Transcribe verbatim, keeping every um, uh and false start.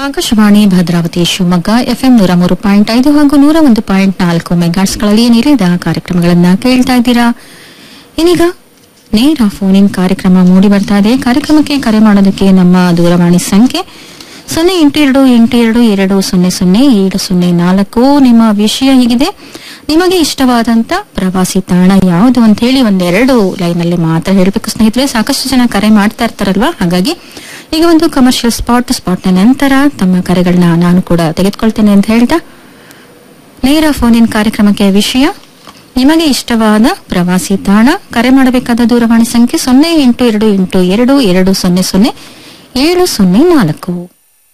Akashvani Bhadravati Shivamogga FM ನೂರ ಮೂರು point ಐದು ಹಾಗೂ ನೂರ ಒಂದು ಪಾಯಿಂಟ್ ನಾಲ್ಕು ಮೆಗಾಟ್ಸ್ಗಳಲ್ಲಿ ನಿಲಿದ ಕಾರ್ಯಕ್ರಮಗಳನ್ನ ಕೇಳ್ತಾ ಇದ್ದೀರಾ. ಇನ್ನೀಗ ನೇರ ಫೋನ್ ಇನ್ ಕಾರ್ಯಕ್ರಮ ಮೂಡಿ ಬರ್ತಾ ಇದೆ. ಕಾರ್ಯಕ್ರಮಕ್ಕೆ ಕರೆ ಮಾಡೋದಕ್ಕೆ ನಮ್ಮ ದೂರವಾಣಿ ಸಂಖ್ಯೆ ಸೊನ್ನೆ ಎಂಟು ಎರಡು ಎಂಟು ಎರಡು ಎರಡು ಸೊನ್ನೆ ಸೊನ್ನೆ ಏಳು ಸೊನ್ನೆ ನಾಲ್ಕು. ನಿಮ್ಮ ವಿಷಯ ಹೀಗಿದೆ, ನಿಮಗೆ ಇಷ್ಟವಾದಂತ ಪ್ರವಾಸಿ ತಾಣ ಯಾವುದು ಅಂತ ಹೇಳಿ ಒಂದೆರಡು ಲೈನ್ ಅಲ್ಲಿ ಮಾತ್ರ ಹೇಳಬೇಕು ಸ್ನೇಹಿತರೆ. ಸಾಕಷ್ಟು ಜನ ಕರೆ ಮಾಡ್ತಾ ಇರ್ತಾರಲ್ವಾ, ಹಾಗಾಗಿ ಈಗ ಒಂದು ಕಮರ್ಷಿಯಲ್ ಸ್ಪಾಟ್ ಸ್ಪಾಟ್ ನ ನಂತರ ತಮ್ಮ ಕರೆಗಳನ್ನ ನಾನು ಕೂಡ ತೆಗೆದುಕೊಳ್ತೇನೆ ಅಂತ ಹೇಳ್ತಾ ನೇರ ಫೋನ್ ಇನ್ ಕಾರ್ಯಕ್ರಮಕ್ಕೆ ವಿಷಯ ನಿಮಗೆ ಇಷ್ಟವಾದ ಪ್ರವಾಸಿ ತಾಣ. ಕರೆ ಮಾಡಬೇಕಾದ ದೂರವಾಣಿ ಸಂಖ್ಯೆ ಸೊನ್ನೆ ಎಂಟು ಎರಡು ಎಂಟು ಎರಡು ಎರಡು ಸೊನ್ನೆ ಸೊನ್ನೆ ಏಳು ಸೊನ್ನೆ ನಾಲ್ಕು.